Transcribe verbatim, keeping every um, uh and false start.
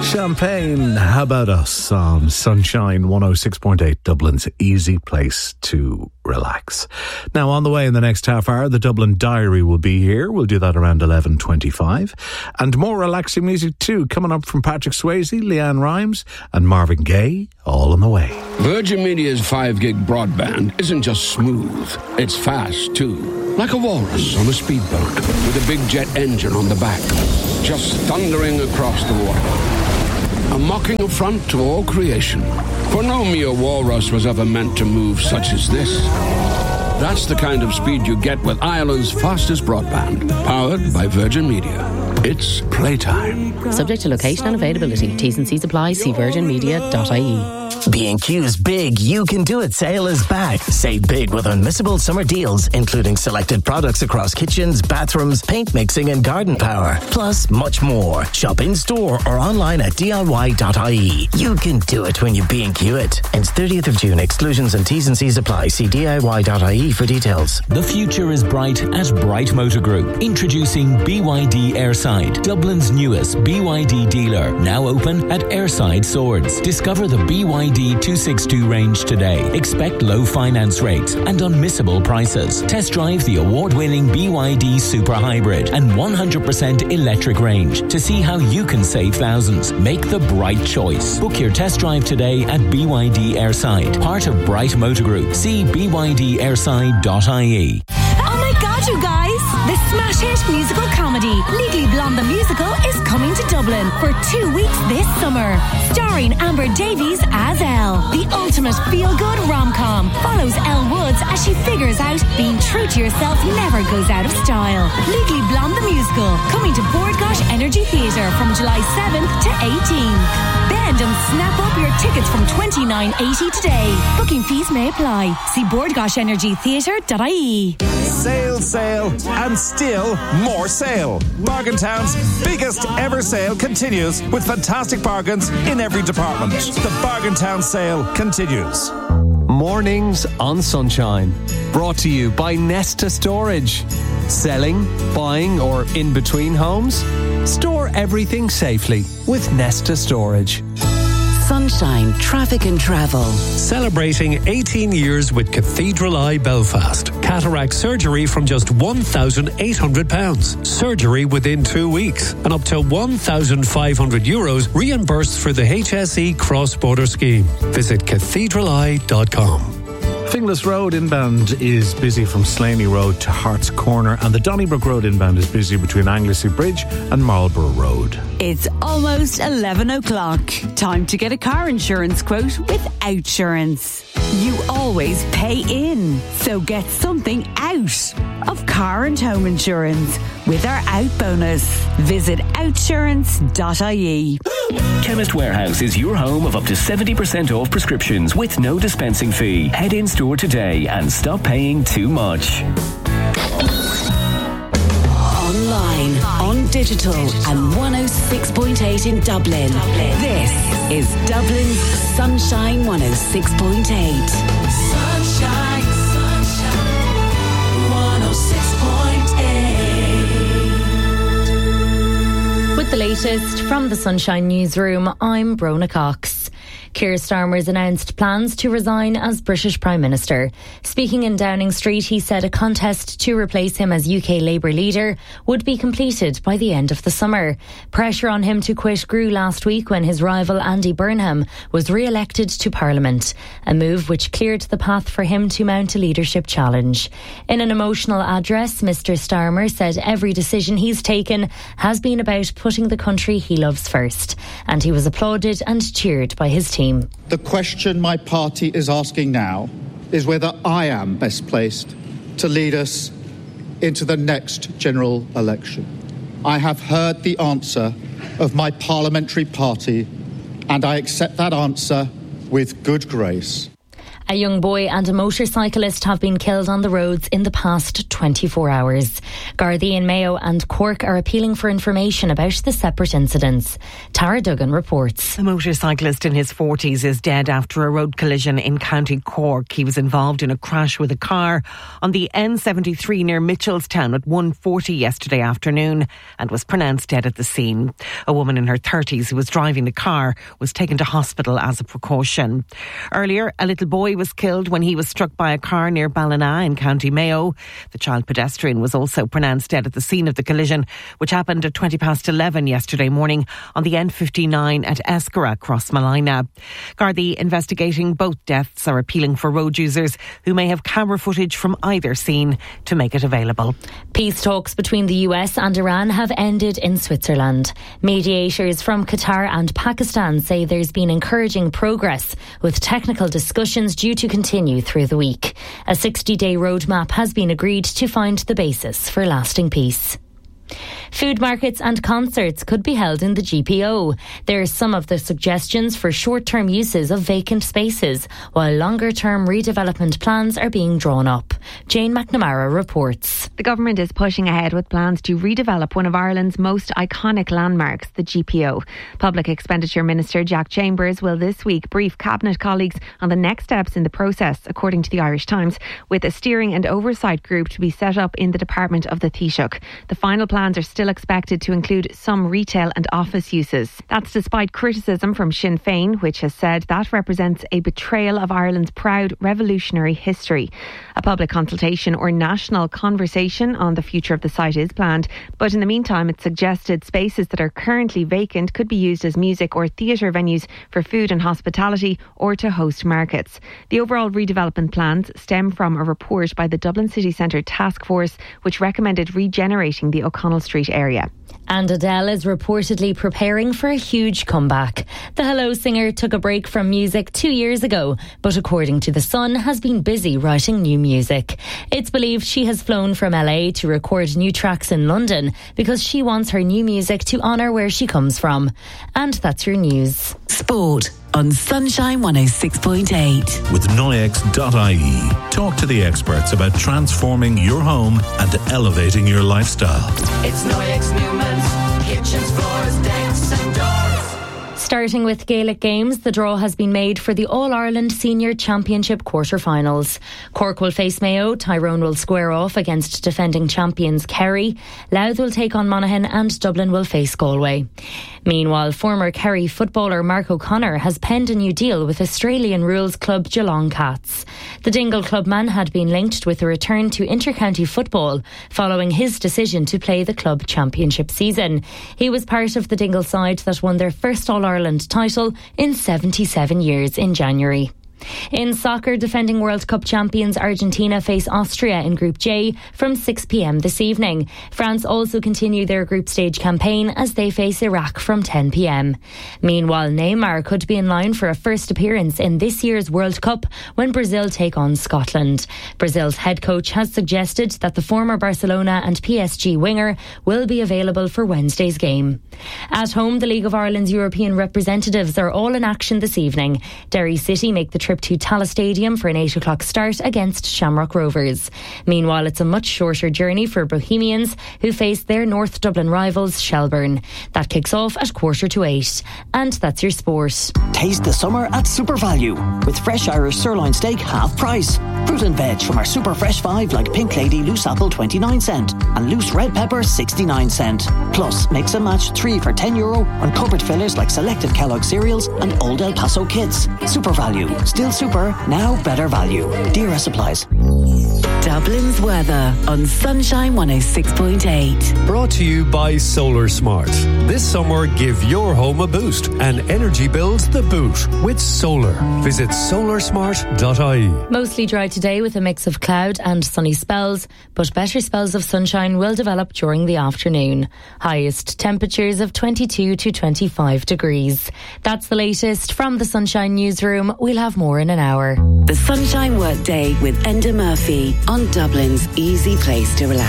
Champagne, how about us on Sunshine one oh six point eight, Dublin's easy place to relax. Now, on the way in the next half hour, the Dublin Diary will be here. We'll do that around eleven twenty-five. And more relaxing music too, coming up from Patrick Swayze, Leanne Rimes and Marvin Gaye, all on the way. Virgin Media's five gig broadband isn't just smooth, it's fast too. Like a walrus on a speedboat with a big jet engine on the back, just thundering across the water. A mocking affront to all creation. For no mere walrus was ever meant to move such as this. That's the kind of speed you get with Ireland's fastest broadband, powered by Virgin Media. It's playtime. Subject to location and availability. T's and C's apply. See virgin media dot I E. B and Q's Big You Can Do It sale is back. Save big with unmissable summer deals, including selected products across kitchens, bathrooms, paint mixing and garden power. Plus, much more. Shop in store or online at D I Y dot I E. You can do it when you B and Q it. Ends thirtieth of June. Exclusions and T's and C's apply. See D I Y dot I E for details. The future is bright at Bright Motor Group. Introducing B Y D Airside, Dublin's newest B Y D dealer. Now open at Airside Swords. Discover the B Y D two sixty-two range today. Expect low finance rates and unmissable prices. Test drive the award-winning B Y D Super Hybrid and one hundred percent electric range to see how you can save thousands. Make the bright choice. Book your test drive today at B Y D Airside, part of Bright Motor Group. See B Y D airside dot I E. Oh my God, you guys! The smash hit musical comedy Legally Blonde the Musical is coming to Dublin for two weeks this summer. Starring Amber Davies as Elle. The ultimate feel-good rom-com follows Elle Woods as she figures out being true to yourself never goes out of style. Legally Blonde the Musical, coming to Bordgosh Energy Theatre from July seventh to eighteenth. Bend and snap up your tickets from twenty-nine eighty today. Booking fees may apply. See bordgosh energy theatre dot I E. Sale, sale, and still more sale. Bargain Town's biggest ever sale continues with fantastic bargains in every department. The Bargain Town sale continues. Mornings on Sunshine. Brought to you by Nesta Storage. Selling, buying, or in between homes? Store everything safely with Nesta Storage. Sunshine Traffic and Travel. Celebrating eighteen years with Cathedral Eye Belfast. Cataract surgery from just one thousand eight hundred pounds. Surgery within two weeks. And up to one thousand five hundred euros reimbursed for the H S E cross-border scheme. Visit cathedral eye dot com. Finglas Road inbound is busy from Slaney Road to Hart's Corner, and the Donnybrook Road inbound is busy between Anglesey Bridge and Marlborough Road. It's almost eleven o'clock. Time to get a car insurance quote with Outsurance. You always pay in, so get something out of car and home insurance with our Out bonus. Visit outsurance dot I E. Chemist Warehouse is your home of up to seventy percent off prescriptions with no dispensing fee. Head in store today and stop paying too much. Online, on digital, and one oh six point eight in Dublin. This is Dublin's Sunshine one oh six point eight. Sunshine, sunshine, one oh six point eight. With the latest from the Sunshine Newsroom, I'm Brona Cox. Keir Starmer's announced plans to resign as British Prime Minister. Speaking in Downing Street, he said a contest to replace him as U K Labour leader would be completed by the end of the summer. Pressure on him to quit grew last week when his rival Andy Burnham was re-elected to Parliament, a move which cleared the path for him to mount a leadership challenge. In an emotional address, Mr Starmer said every decision he's taken has been about putting the country he loves first, and he was applauded and cheered by his team. The question my party is asking now is whether I am best placed to lead us into the next general election. I have heard the answer of my parliamentary party, and I accept that answer with good grace. A young boy and a motorcyclist have been killed on the roads in the past twenty-four hours. Gardaí in Mayo and Cork are appealing for information about the separate incidents. Tara Duggan reports. A motorcyclist in his forties is dead after a road collision in County Cork. He was involved in a crash with a car on the N seventy-three near Mitchelstown at one forty yesterday afternoon and was pronounced dead at the scene. A woman in her thirties who was driving the car was taken to hospital as a precaution. Earlier, a little boy was killed when he was struck by a car near Ballina in County Mayo. The child pedestrian was also pronounced dead at the scene of the collision, which happened at twenty past eleven yesterday morning on the N fifty-nine at Escara, Crossmalina. Gardaí investigating both deaths are appealing for road users who may have camera footage from either scene to make it available. Peace talks between the U S and Iran have ended in Switzerland. Mediators from Qatar and Pakistan say there's been encouraging progress, with technical discussions due to continue through the week. A sixty-day roadmap has been agreed to find the basis for lasting peace. Food markets and concerts could be held in the G P O. There are some of the suggestions for short-term uses of vacant spaces, while longer-term redevelopment plans are being drawn up. Jane McNamara reports. The government is pushing ahead with plans to redevelop one of Ireland's most iconic landmarks, the G P O. Public Expenditure Minister Jack Chambers will this week brief Cabinet colleagues on the next steps in the process, according to the Irish Times, with a steering and oversight group to be set up in the Department of the Taoiseach. The final plans are still expected to include some retail and office uses. That's despite criticism from Sinn Féin, which has said that represents a betrayal of Ireland's proud revolutionary history. A public consultation or national conversation on the future of the site is planned, but in the meantime it suggested spaces that are currently vacant could be used as music or theatre venues for food and hospitality or to host markets. The overall redevelopment plans stem from a report by the Dublin City Centre Task Force, which recommended regenerating the O'Connell Street area. And Adele is reportedly preparing for a huge comeback. The Hello singer took a break from music two years ago, but according to The Sun, has been busy writing new music. It's believed she has flown from L A to record new tracks in London because she wants her new music to honour where she comes from. And that's your news. Sport on Sunshine one oh six point eight. With Noyex dot I E. Talk to the experts about transforming your home and elevating your lifestyle. It's Noyex Newman's kitchens, floors, decks and doors. Starting with Gaelic games, the draw has been made for the All-Ireland Senior Championship quarter-finals. Cork will face Mayo, Tyrone will square off against defending champions Kerry, Louth will take on Monaghan and Dublin will face Galway. Meanwhile, former Kerry footballer Mark O'Connor has penned a new deal with Australian rules club Geelong Cats. The Dingle clubman had been linked with a return to inter-county football following his decision to play the club championship season. He was part of the Dingle side that won their first All-Ireland title in seventy-seven years in January. In soccer, defending World Cup champions Argentina face Austria in Group J from six p.m. this evening. France also continue their group stage campaign as they face Iraq from ten p.m. Meanwhile, Neymar could be in line for a first appearance in this year's World Cup when Brazil take on Scotland. Brazil's head coach has suggested that the former Barcelona and P S G winger will be available for Wednesday's game. At home, the League of Ireland's European representatives are all in action this evening. Derry City make the trip to Tallaght Stadium for an eight o'clock start against Shamrock Rovers. Meanwhile, it's a much shorter journey for Bohemians, who face their North Dublin rivals Shelbourne. That kicks off at quarter to eight. And that's your sport. Taste the summer at Super Value with fresh Irish sirloin steak half price. Fruit and veg from our Super Fresh five like Pink Lady loose apple twenty-nine cent and loose red pepper sixty-nine cent. Plus, mix and match three for ten euro on cupboard fillers like selected Kellogg cereals and Old El Paso kits. Super Value. Still super, now better value. D R S supplies. Dublin's weather on Sunshine one oh six point eight. Brought to you by Solar Smart. This summer, give your home a boost and energy bills the boot with solar. Visit solar smart dot I E. Mostly dry today with a mix of cloud and sunny spells, but better spells of sunshine will develop during the afternoon. Highest temperatures of twenty-two to twenty-five degrees. That's the latest from the Sunshine Newsroom. We'll have more in an hour. The Sunshine Workday with Enda Murphy on Dublin's easy place to relax.